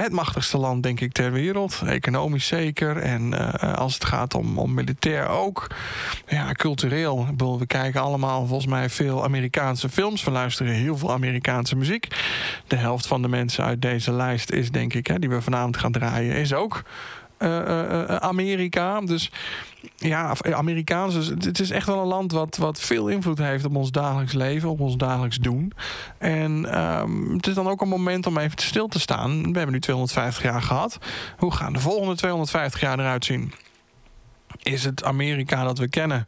het machtigste land, denk ik, ter wereld. Economisch zeker. En als het gaat om militair ook. Ja, cultureel. Ik bedoel, we kijken allemaal volgens mij veel Amerikaanse films. We luisteren heel veel Amerikaanse muziek. De helft van de mensen uit deze lijst is, denk ik, die we vanavond gaan draaien, is ook Amerika. Dus ja, Amerikaans. Dus het is echt wel een land wat veel invloed heeft op ons dagelijks leven, op ons dagelijks doen. En het is dan ook een moment om even stil te staan. We hebben nu 250 jaar gehad. Hoe gaan de volgende 250 jaar eruit zien? Is het Amerika dat we kennen?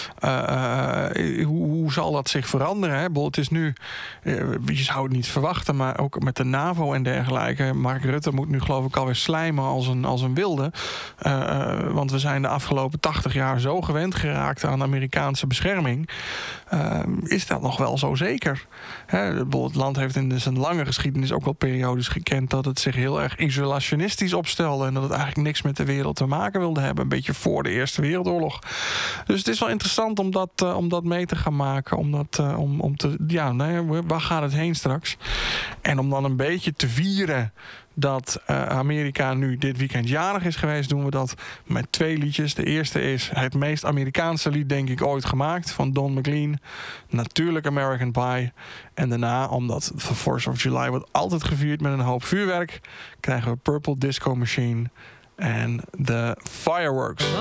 Hoe zal dat zich veranderen? Hè? Het is nu, je zou het niet verwachten, maar ook met de NAVO en dergelijke. Mark Rutte moet nu geloof ik alweer slijmen als een wilde. Want we zijn de afgelopen 80 jaar zo gewend geraakt aan Amerikaanse bescherming. Is dat nog wel zo zeker? Het land heeft in zijn lange geschiedenis ook wel periodes gekend dat het zich heel erg isolationistisch opstelde en dat het eigenlijk niks met de wereld te maken wilde hebben. Een beetje voor de Eerste Wereldoorlog. Dus het is wel interessant om dat mee te gaan maken. Waar gaat het heen straks? En om dan een beetje te vieren dat Amerika nu dit weekend jarig is geweest, doen we dat met 2 liedjes. De eerste is het meest Amerikaanse lied, denk ik, ooit gemaakt, van Don McLean. Natuurlijk American Pie. En daarna, omdat de 4th of July wordt altijd gevierd met een hoop vuurwerk, krijgen we Purple Disco Machine en de Fireworks.